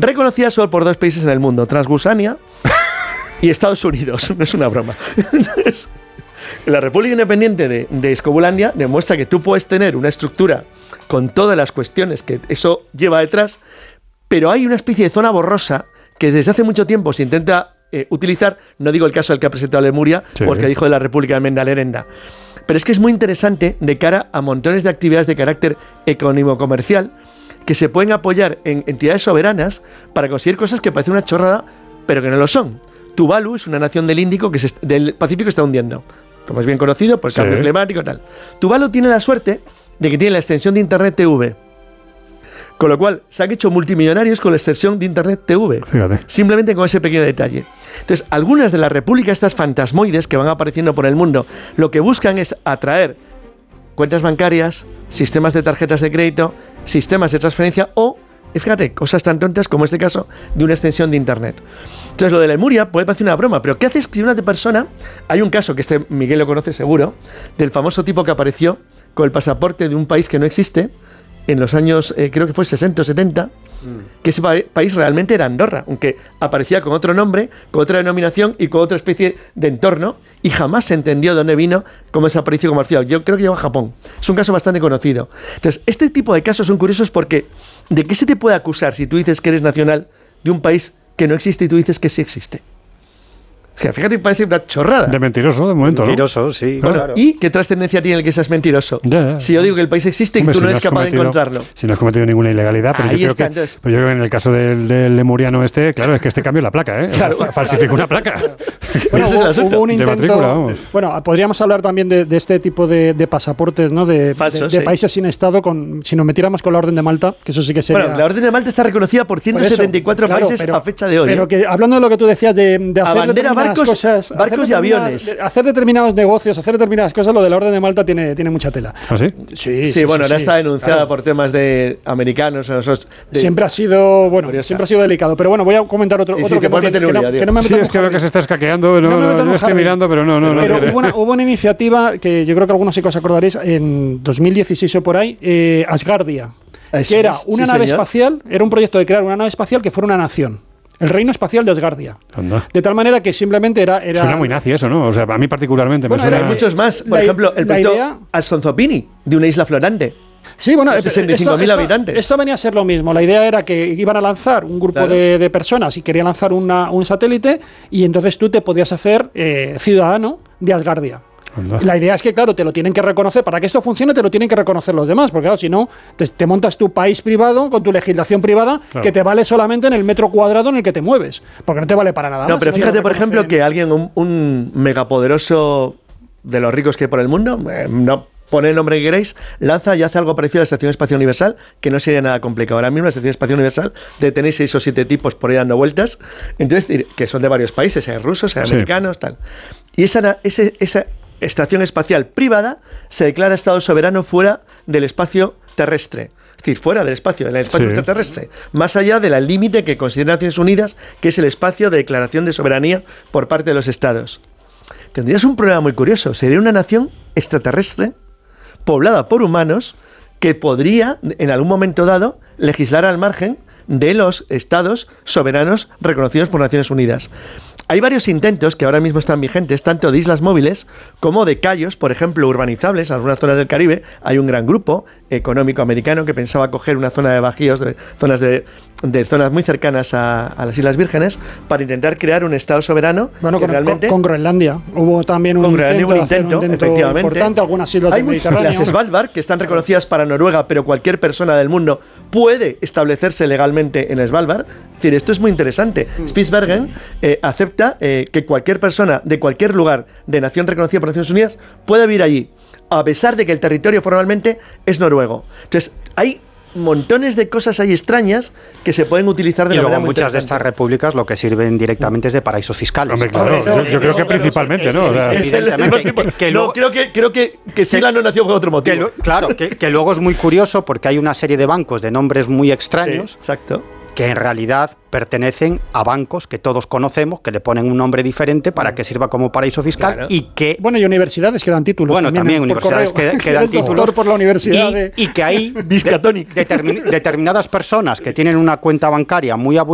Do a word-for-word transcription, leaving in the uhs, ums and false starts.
reconocida solo por dos países en el mundo, Transgusania y Estados Unidos. No es una broma. Entonces, la República Independiente de, de Escobulandia demuestra que tú puedes tener una estructura con todas las cuestiones que eso lleva detrás, pero hay una especie de zona borrosa que desde hace mucho tiempo se intenta eh, utilizar. No digo el caso del que ha presentado Lemuria, sí, o el que dijo de la República de Mendalerenda, pero es que es muy interesante de cara a montones de actividades de carácter económico-comercial que se pueden apoyar en entidades soberanas para conseguir cosas que parecen una chorrada, pero que no lo son. Tuvalu es una nación del Índico que se, del Pacífico está hundiendo, como es bien conocido por el sí. cambio climático y tal. Tuvalu tiene la suerte de que tiene la extensión de Internet T V, con lo cual se han hecho multimillonarios con la extensión de Internet T V. Fíjate. Simplemente con ese pequeño detalle. Entonces, algunas de las repúblicas, estas fantasmoides que van apareciendo por el mundo, lo que buscan es atraer cuentas bancarias, sistemas de tarjetas de crédito, sistemas de transferencia o, fíjate, cosas tan tontas como este caso de una extensión de Internet. Entonces, lo de Lemuria puede parecer una broma, pero ¿qué haces si una persona... Hay un caso que este Miguel lo conoce seguro, del famoso tipo que apareció con el pasaporte de un país que no existe en los años, eh, creo que fue sesenta o setenta, mm. que ese pa- país realmente era Andorra, aunque aparecía con otro nombre, con otra denominación y con otra especie de entorno, y jamás se entendió de dónde vino, cómo desapareció, como Marcial. Yo creo que llegó a Japón. Es un caso bastante conocido. Entonces, este tipo de casos son curiosos porque ¿de qué se te puede acusar si tú dices que eres nacional de un país que no existe y tú dices que sí existe? O sea, fíjate, parece una chorrada. De mentiroso, de momento, mentiroso, ¿no? sí, bueno, claro. ¿Y qué trascendencia tiene el que seas mentiroso? Ya, ya. Si yo digo que el país existe y Hombre, tú no si eres no capaz cometido, de encontrarlo. Si no has cometido ninguna ilegalidad, pero, yo creo, está, que, entonces, pero yo creo que en el caso del, del lemuriano este, claro, es que este cambió la placa, ¿eh? Claro, o sea, falsificó una placa. Bueno, hubo, hubo un intento... Bueno, podríamos hablar también de, de este tipo de, de pasaportes, ¿no? De, Falso, de, de sí. países sin Estado, con, si nos metiéramos con la Orden de Malta, que eso sí que sería... Bueno, la Orden de Malta está reconocida por ciento setenta y cuatro por eso, claro, países pero, a fecha de hoy. Pero que, hablando de lo que tú decías, de, de hacer bandera, barcos, cosas... barcos y aviones. Hacer determinados negocios, hacer determinadas cosas, lo de la Orden de Malta tiene, tiene mucha tela. ¿Ah, sí? Sí, sí, sí bueno, sí, ahora sí. está denunciada claro. por temas de americanos. Esos, de siempre ha sido, bueno, curiosa. siempre ha sido delicado. Pero bueno, voy a comentar otro, sí, otro sí, que, no, que, Nuria, no, que no me Sí, es que veo que se está escaqueando. No, no, no, no estoy mirando, pero no, no. Pero no hubo, una, hubo una iniciativa que yo creo que algunos sí que os acordaréis, en dos mil dieciséis o por ahí, eh, Asgardia, que era una sí, nave señor. espacial, era un proyecto de crear una nave espacial que fuera una nación. El reino espacial de Asgardia. Anda. De tal manera que simplemente era, era... Suena muy nazi eso, ¿no? O sea, a mí particularmente bueno, me suena... Hay muchos más. Por la, ejemplo, el proyecto idea... Alsonzopini, de una isla flotante. Sí, bueno, sesenta y cinco mil habitantes. Esto venía a ser lo mismo. La idea era que iban a lanzar un grupo claro. de, de personas y querían lanzar una, un satélite y entonces tú te podías hacer eh, ciudadano de Asgardia. Anda. La idea es que, claro, te lo tienen que reconocer. Para que esto funcione, te lo tienen que reconocer los demás. Porque, claro, si no, te, te montas tu país privado con tu legislación privada claro. que te vale solamente en el metro cuadrado en el que te mueves. Porque no te vale para nada no, más. Pero no, fíjate, pero por ejemplo, que alguien, un, un megapoderoso de los ricos que hay por el mundo, eh, no pone el nombre que queréis, lanza y hace algo parecido a la Estación Espacial Universal, que no sería nada complicado. Ahora mismo la Estación Espacial Universal de tenéis seis o siete tipos por ahí dando vueltas, entonces que son de varios países, hay rusos, hay sí. americanos, tal. Y esa, ese, esa estación espacial privada se declara Estado soberano fuera del espacio terrestre. Es decir, fuera del espacio, del espacio sí. extraterrestre, más allá del límite que considera Naciones Unidas, que es el espacio de declaración de soberanía por parte de los estados. Tendrías un problema muy curioso. Sería una nación extraterrestre poblada por humanos que podría, en algún momento dado, legislar al margen de los estados soberanos reconocidos por Naciones Unidas. Hay varios intentos que ahora mismo están vigentes, tanto de islas móviles como de cayos, por ejemplo, urbanizables. En algunas zonas del Caribe hay un gran grupo económico americano que pensaba coger una zona de bajíos, de zonas de, de zonas muy cercanas a, a las Islas Vírgenes, para intentar crear un estado soberano. Bueno, que con, realmente, con, con Groenlandia hubo también un, con intento, un intento, un intento efectivamente. importante, algunas islas hay del Mediterráneo. Las Svalbard, que están reconocidas para Noruega, pero cualquier persona del mundo puede establecerse legalmente en Svalbard. Es decir, esto es muy interesante. Mm. Spitsbergen eh, acepta eh, que cualquier persona de cualquier lugar de nación reconocida por Naciones Unidas puede vivir allí, a pesar de que el territorio formalmente es noruego. Entonces, hay montones de cosas ahí extrañas que se pueden utilizar de y la luego manera muy muchas de estas repúblicas lo que sirven directamente es de paraísos fiscales. Hombre, claro, claro. Yo, yo creo que principalmente, ¿no? O sea, evidentemente. Que, que no, luego, creo que creo que, que Sila no nació por otro motivo. Que lo, claro, que, que luego es muy curioso porque hay una serie de bancos de nombres muy extraños. Sí, exacto. Que en realidad pertenecen a bancos que todos conocemos, que le ponen un nombre diferente para que sirva como paraíso fiscal. Claro. Y que... Bueno, y universidades que dan títulos. Bueno, también, también universidades que, que dan títulos. Por la universidad y, de... y que hay de, determin, determinadas personas que tienen una cuenta bancaria muy abundante